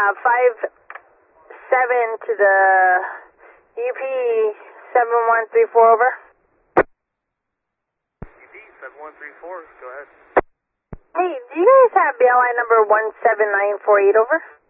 57 to the UP 7134 over. UP 7134, go ahead. Hey, do you guys have BLI number 17948 over?